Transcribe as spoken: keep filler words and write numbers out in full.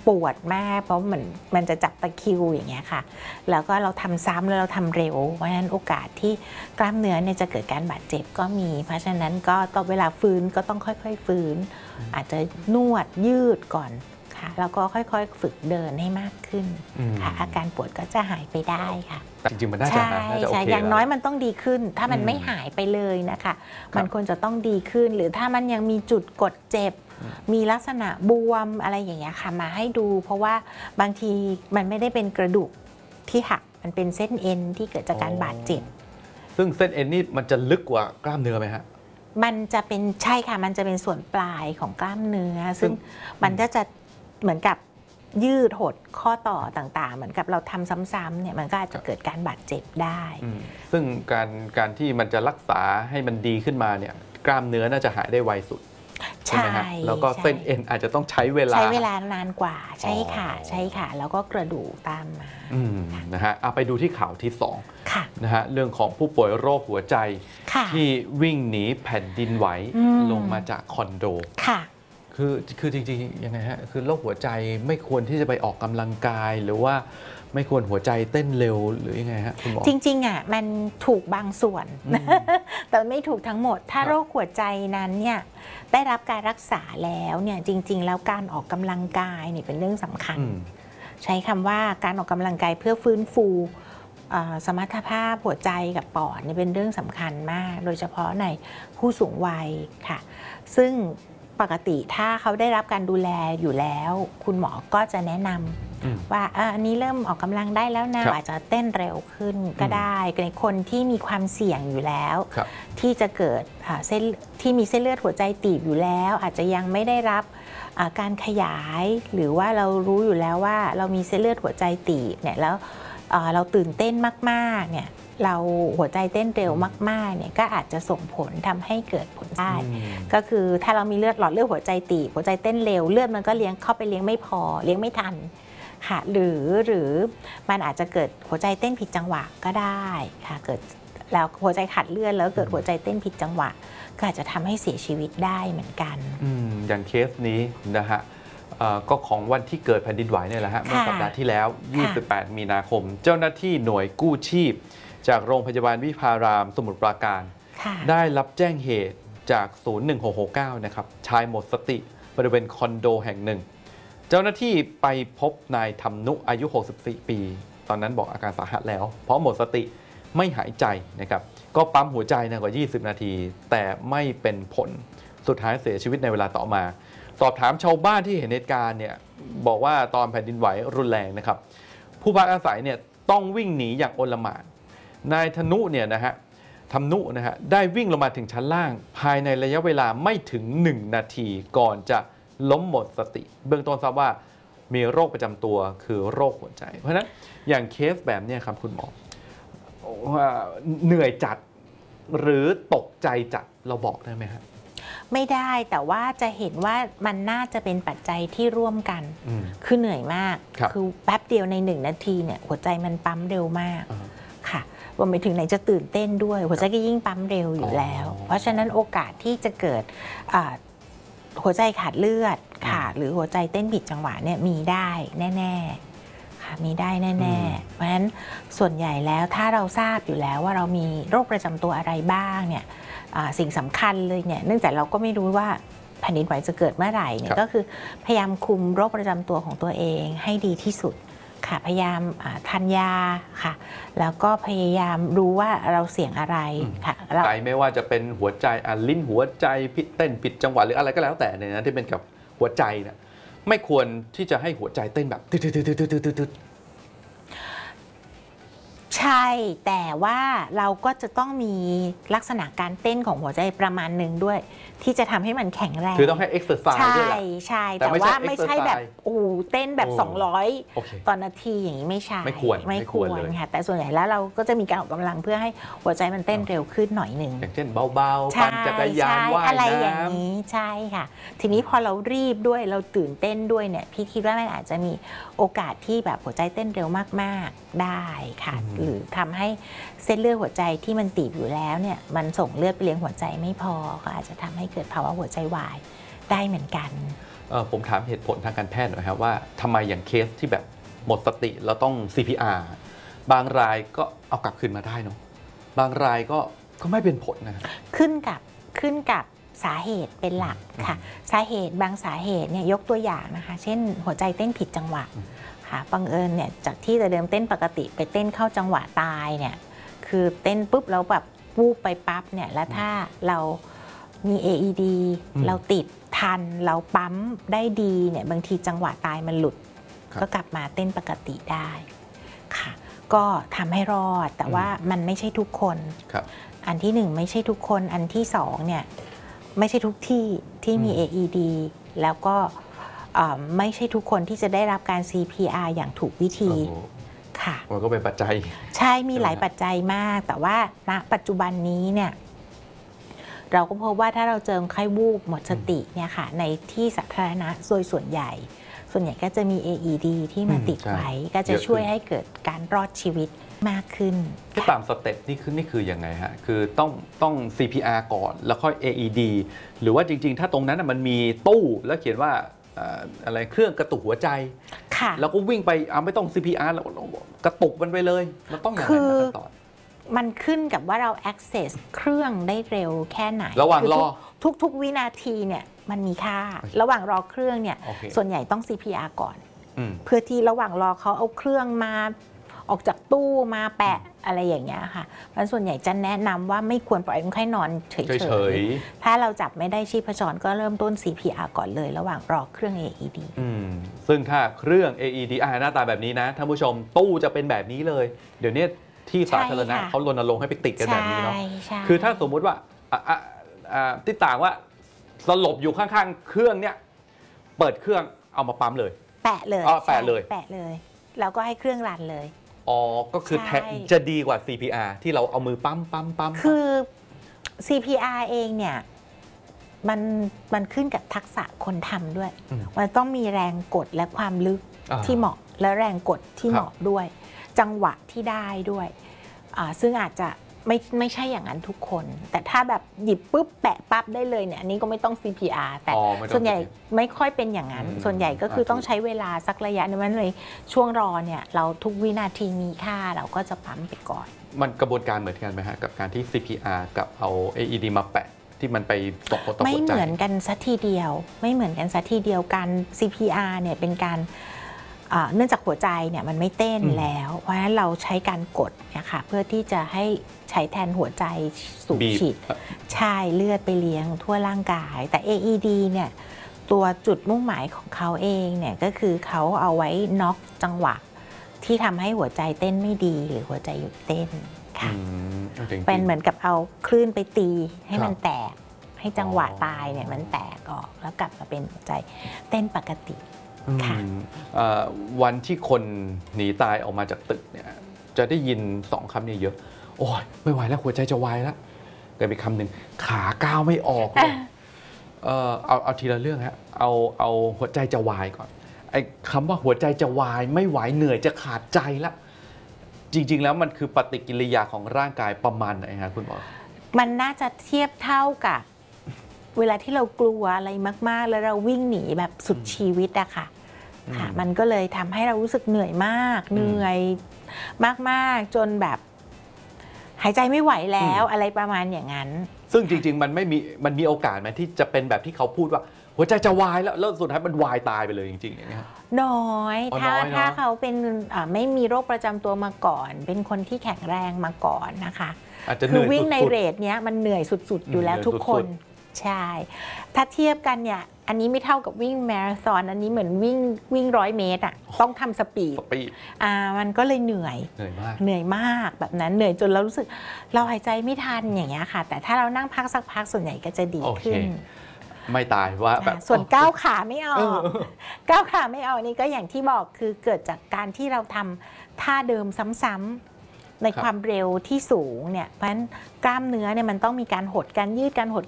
ปวดมากเพราะมันมันจะจับตะคริวอย่างเงี้ยค่ะแล้วก็เราทำซ้ำแล้วเราทำเร็วเพราะฉะนั้นโอกาสที่กล้ามเนื้อเนี่ยจะเกิดการบาดเจ็บก็มีเพราะฉะนั้นก็ต้องเวลาฟื้นก็ต้องค่อยๆฟื้นอาจจะนวดยืดก่อนค่ะแล้วก็ค่อยๆฝึกเดินให้มากขึ้นค่ะอาการปวดก็จะหายไปได้ค่ะจริงๆมันน่าจะน่าจะโอเคอย่างน้อยมันต้องดีขึ้นถ้ามันไม่หายไปเลยนะคะมันควรจะต้องดีขึ้นหรือถ้ามันยังมีจุดกดเจ็บมีลักษณะบวมอะไรอย่างเงี้ยค่ะมาให้ดูเพราะว่าบางทีมันไม่ได้เป็นกระดูกที่หักมันเป็นเส้นเอ็นที่เกิดจากการบาดเจ็บซึ่งเส้นเอ็นนี่มันจะลึกกว่ากล้ามเนื้อไหมฮะมันจะเป็นใช่ค่ะมันจะเป็นส่วนปลายของกล้ามเนื้อซึ่งมันก็จะเหมือนกับยืดหดข้อต่อต่างๆเหมือนกับเราทำซ้ำๆเนี่ยมันก็อาจจะเกิดการบาดเจ็บได้ซึ่งการการที่มันจะรักษาให้มันดีขึ้นมาเนี่ยกล้ามเนื้อน่าจะหายได้ไวสุดใช่ไหมฮะแล้วก็เส้นเอ็นอาจจะต้องใช้เวลาใช้เวลานานกว่าใช่ค่ะใช่ค่ะแล้วก็กระดูกตามมานะฮะเอาไปดูที่ข่าวที่สองนะฮะเรื่องของผู้ป่วยโรคหัวใจที่วิ่งหนีแผ่นดินไหวลงมาจากคอนโดคือคือจริงๆยังไงฮะคือโรคหัวใจไม่ควรที่จะไปออกกำลังกายหรือว่าไม่ควรหัวใจเต้นเร็วหรือยังไงฮะคุณหมอจริงๆอ่ะมันถูกบางส่วนแต่ไม่ถูกทั้งหมดถ้าโรคหัวใจนั้นเนี่ยได้รับการรักษาแล้วเนี่ยจริงๆแล้วการออกกำลังกายเนี่ยเป็นเรื่องสำคัญใช้คำว่าการออกกำลังกายเพื่อฟื้นฟูสมรรถภาพหัวใจกับปอดเนี่ยเป็นเรื่องสำคัญมากโดยเฉพาะในผู้สูงวัยค่ะซึ่งปกติถ้าเขาได้รับการดูแลอยู่แล้วคุณหมอก็จะแนะนำว่าอันนี้เริ่มออกกำลังได้แล้วนะอาจจะเต้นเร็วขึ้นก็ได้ในคนที่มีความเสี่ยงอยู่แล้วที่จะเกิดเส้นที่มีเส้นเลือดหัวใจตีบอยู่แล้วอาจจะยังไม่ได้รับการขยายหรือว่าเรารู้อยู่แล้วว่าเรามีเส้นเลือดหัวใจตีบเนี่ยแล้วเราตื่นเต้นมากๆเนี่ยเราหัวใจเต้นเร็วมากๆเนี่ยก็อาจจะส่งผลทำให้เกิดผลได้ก็คือถ้าเรามีเลือดหลอดเลือดหัวใจตีบหัวใจเต้นเร็วเลือดมันก็เลี้ยงเข้าไปเลี้ยงไม่พอเลี้ยงไม่ทันค่ะหรือหรือมันอาจจะเกิดหัวใจเต้นผิดจังหวะก็ได้ค่ะเกิดแล้วหัวใจขาดเลือดแล้วเกิดหัวใจเต้นผิดจังหวะก็อาจจะทำให้เสียชีวิตได้เหมือนกันอย่างเคสนี้นะฮะก็ของวันที่เกิดแผ่นดินไหวเนี่ยแหละฮะเมื่อสัปดาห์ที่แล้วยี่สิบแปดมีนาคมเจ้าหน้าที่หน่วยกู้ชีพจากโรงพยาบาลวิภารามสมุทรปราการได้รับแจ้งเหตุจากศูนย์หนึ่งหกหกเก้านะครับชายหมดสติบริเวณคอนโดแห่งหนึ่งเจ้าหน้าที่ไปพบนายธรรมนุอายุหกสิบสี่ปีตอนนั้นบอกอาการสาหัสแล้วเพราะหมดสติไม่หายใจนะครับก็ปั๊มหัวใจนานกว่ายี่สิบนาทีแต่ไม่เป็นผลสุดท้ายเสียชีวิตในเวลาต่อมาสอบถามชาวบ้านที่เห็นเหตุการณ์เนี่ยบอกว่าตอนแผ่นดินไหวรุนแรงนะครับผู้พักอาศัยเนี่ยต้องวิ่งหนีอย่างโอลหม่านนายธนุเนี่ยนะฮะธรรมนุนะฮะได้วิ่งลงมาถึงชั้นล่างภายในระยะเวลาไม่ถึงหนึ่งนาทีก่อนจะล้มหมดสติเบื้องต้นทราบว่ามีโรคประจำตัวคือโรคหัวใจเพราะฉะนั้นอย่างเคสแบบนี้ครับคุณหมอว่าเหนื่อยจัดหรือตกใจจัดเราบอกได้ไหมครับไม่ได้แต่ว่าจะเห็นว่ามันน่าจะเป็นปัจจัยที่ร่วมกันคือเหนื่อยมากคือแป๊บเดียวในหนึ่งนาทีเนี่ยหัวใจมันปั๊มเร็วมากค่ะรวมไปถึงไหนจะตื่นเต้นด้วยหัวใจก็ยิ่งปั๊มเร็วอยู่แล้วเพราะฉะนั้นโอกาสที่จะเกิดหัวใจขาดเลือดค่ะหรือหัวใจเต้นผิดจังหวะเนี่ยมีได้แน่ๆค่ะมีได้แน่ๆเพราะฉะนั้นส่วนใหญ่แล้วถ้าเราทราบอยู่แล้วว่าเรามีโรคประจำตัวอะไรบ้างเนี่ยสิ่งสำคัญเลยเนี่ยเนื่องจากเราก็ไม่รู้ว่าแผ่นดินไหวจะเกิดเมื่อไหร่เนี่ยก็คือพยายามคุมโรคประจำตัวของตัวเองให้ดีที่สุดค่ะพยายามทานยาค่ะแล้วก็พยายามรู้ว่าเราเสี่ยงอะไรค่ะใจไม่ว่าจะเป็นหัวใจลิ้นหัวใจผิดเต้นผิดจังหวะหรืออะไรก็แล้วแต่เนี่ยนะที่เป็นกับหัวใจเนี่ยไม่ควรที่จะให้หัวใจเต้นแบบตึ๊ดๆๆๆใช่แต่ว่าเราก็จะต้องมีลักษณะการเต้นของหัวใจประมาณหนึ่งด้วยที่จะทำให้มันแข็งแรงคือต้องให้เอ็กซ์เซอร์ไซส์ด้วยแหละใช่ใช่แต่ว่าไม่ใช่แบบโอ้เต้นแบบสองร้อยต่อนาทีอย่างนี้ไม่ใช่ไม่ควรไม่ควรค่ะแต่ส่วนใหญ่แล้วเราก็จะมีการออกกำลังเพื่อให้หัวใจมันเต้นเร็วขึ้นหน่อยหนึ่งอย่างเช่นเบาๆปั่นจักรยานว่ายน้ำอะไรอย่างนี้ใช่ค่ะทีนี้พอเรารีบด้วยเราตื่นเต้นด้วยเนี่ยพี่คิดว่ามันอาจจะมีโอกาสที่แบบหัวใจเต้นเร็วมากๆได้ค่ะหรือทำให้เส้นเลือดหัวใจที่มันตีบอยู่แล้วเนี่ยมันส่งเลือดไปเลี้ยงหัวใจไม่พอก็อาจจะทำให้เกิดภาวะหัวใจวายได้เหมือนกันเอ่อผมถามเหตุผลทางการแพทย์หน่อยครับว่าทำไมอย่างเคสที่แบบหมดสติแล้วต้อง ซี พี อาร์ บางรายก็เอากลับคืนมาได้เนาะบางรายก็ก็ไม่เป็นผลนะครับขึ้นกับขึ้นกับสาเหตุเป็นหลักค่ะสาเหตุบางสาเหตุเนี่ยยกตัวอย่างนะคะเช่นหัวใจเต้นผิดจังหวะค่ะบังเอิญเนี่ยจากที่จะเดิมเต้นปกติไปเต้นเข้าจังหวะตายเนี่ยคือเต้นปุ๊บแล้วแบบวูบไปปั๊บเนี่ยแล้วถ้าเรามี เอ อี ดี เราติดทันเราปั๊มได้ดีเนี่ยบางทีจังหวะตายมันหลุดก็กลับมาเต้นปกติได้ค่ะก็ทำให้รอดแต่ว่ามันไม่ใช่ทุกคนอันที่หนึ่งไม่ใช่ทุกคนอันที่สองเนี่ยไม่ใช่ทุกที่ที่มี เอ อี ดี แล้วก็ไม่ใช่ทุกคนที่จะได้รับการ ซี พี อาร์ อย่างถูกวิธีค่ะมันก็เป็นปัจจัยใช่มีหลายปัจจัยมากแต่ว่าณปัจจุบันนี้เนี่ยเราก็พบว่าถ้าเราเจอไข้วูบหมดสติเนี่ยค่ะในที่สาธารณะโดยส่วนใหญ่ส่วนใหญ่ก็จะมี เอ อี ดี ที่มาติดไว้ก็จะช่วยให้เกิดการรอดชีวิตมากขึ้นก็ตามสเต็ปนี่คือนี่คือยังไงฮะคือต้องต้อง ซี พี อาร์ ก่อนแล้วค่อย เอ อี ดี หรือว่าจริงๆถ้าตรงนั้นมันมีตู้แล้วเขียนว่าอะไรเครื่องกระตุกหัวใจแล้วก็วิ่งไปเอาไม่ต้อง ซี พี อาร์ แล้วกระตุกมันไปเลยมันต้องอย่างไรขั้นตอนมันขึ้นกับว่าเรา access เครื่องได้เร็วแค่ไหนระหว่างรอทุกๆวินาทีเนี่ยมันมีค่าระหว่างรอเครื่องเนี่ยส่วนใหญ่ต้อง ซี พี อาร์ ก่อนเพื่อที่ระหว่างรอเขาเอาเครื่องมาออกจากตู้มาแปะอะไรอย่างเงี้ยค่ะเพราะส่วนใหญ่จะแนะนำว่าไม่ควรปล่อยคนไข้นอนเฉยๆถ้าเราจับไม่ได้ชีพจรก็เริ่มต้น ซี พี อาร์ ก่อนเลยระหว่างรอเครื่อง เอ อี ดีซึ่งถ้าเครื่อง เอ อี ดี อ่าหน้าตาแบบนี้นะท่านผู้ชมตู้จะเป็นแบบนี้เลยเดี๋ยวนี้ที่สาธารณะเขารณรงค์ให้ไปติดกันแบบนี้เนาะคือถ้าสมมุติว่าที่ต่างว่าสลบอยู่ข้างๆเครื่องเนี้ยเปิดเครื่องเอามาปั๊มเลยแปะเลยอ๋อแปะเลยแปะเลยแล้วก็ให้เครื่องรันเลยอ๋อก็คือจะดีกว่า ซี พี อาร์ ที่เราเอามือปั๊มปั๊มปั๊มคือ ซี พี อาร์ เองเนี่ยมันมันขึ้นกับทักษะคนทำด้วยมันต้องมีแรงกดและความลึกที่เหมาะและแรงกดที่เหมาะด้วยจังหวะที่ได้ด้วยซึ่งอาจจะไม่ไม่ใช่อย่างนั้นทุกคนแต่ถ้าแบบหยิบปุ๊บแปะปั๊บได้เลยเนี่ยอันนี้ก็ไม่ต้อง ซี พี อาร์ แต่ส่วนใหญ่ไม่ค่อยเป็นอย่างนั้นส่วนใหญ่ก็คือต้องใช้เวลาสักระยะนึงมันเลยช่วงรอเนี่ยเราทุกวินาทีมีค่าเราก็จะปั๊มไปก่อนมันกระบวนการเหมือนกันไหมฮะกับการที่ ซี พี อาร์ กับเอา เอ อี ดี มาแปะที่มันไปส่งผลต่อหัวใจไม่เหมือนกันสักทีเดียวไม่เหมือนกันสักทีเดียวกัน ซี พี อาร์ เนี่ยเป็นการเนื่องจากหัวใจเนี่ยมันไม่เต้นแล้วเพราะฉะนั้นเราใช้การกดนะคะเพื่อที่จะให้ใช้แทนหัวใจสูบฉีดใช่เลือดไปเลี้ยงทั่วร่างกายแต่ เอ อี ดี เนี่ยตัวจุดมุ่งหมายของเขาเองเนี่ยก็คือเขาเอาไว้น็อกจังหวะที่ทำให้หัวใจเต้นไม่ดีหรือหัวใจหยุดเต้นค่ะเป็นเหมือนกับเอาคลื่นไปตีให้มันแตกให้จังหวะตายเนี่ยมันแตกออกแล้วกลับมาเป็นหัวใจเต้นปกติวันที่คนหนีตายออกมาจากตึกเนี่ยจะได้ยินสองคำนี้เยอะโอ้ยไม่ไหวแล้วหัวใจจะวายแล้วแต่มีคำหนึ่งขาก้าวไม่ออกเลยเออเอาเอาทีละเรื่องฮะเอาเอาหัวใจจะวายก่อนไอ้คำว่าหัวใจจะวายไม่ไหวเหนื่อยจะขาดใจละจริงๆแล้วมันคือปฏิกิริยาของร่างกายประมาณไหนฮะคุณหมอมันน่าจะเทียบเท่ากับเวลาที่เรากลัวอะไรมากๆแล้วเราวิ่งหนีแบบสุดชีวิตอะค่ะค่ะมันก็เลยทำให้เรารู้สึกเหนื่อยมากเหนื่อยมากๆจนแบบหายใจไม่ไหวแล้วอะไรประมาณอย่างนั้นซึ่งจริงๆมันไม่มีมันมีโอกาสไหมที่จะเป็นแบบที่เขาพูดว่าหัวใจจะวายแล้วแล้วสุดท้ายมันวายตายไปเลยจริงๆอย่างนี้น้อยถ้าถ้าเขาเป็นไม่มีโรคประจำตัวมาก่อนเป็นคนที่แข็งแรงมาก่อนนะคะคือวิ่งในเรทเนี้ยมันเหนื่อยสุดๆอยู่แล้วทุกคนใช่ถ้าเทียบกันเนี่ยอันนี้ไม่เท่ากับวิ่งมาราธอนอันนี้เหมือนวิ่งวิ่งร้อยเมตรอ่ะต้องทำสปีดอ่ามันก็เลยเหนื่อยเหนื่อยมากเหนื่อยมากแบบนั้นเหนื่อยจนเรารู้สึกเราหายใจไม่ทันอย่างเงี้ยค่ะแต่ถ้าเรานั่งพักสักพักส่วนใหญ่ก็จะดีขึ้นไม่ตายว่าแบบส่วนก้าวขาไม่ออกก้าวขาไม่ออกนี่ก็อย่างที่บอกคือเกิดจากการที่เราทำท่าเดิมซ้ำๆในความเร็วที่สูงเนี่ยเพราะฉะนั้นกล้ามเนื้อเนี่ยมันต้องมีการหดการยืดการหด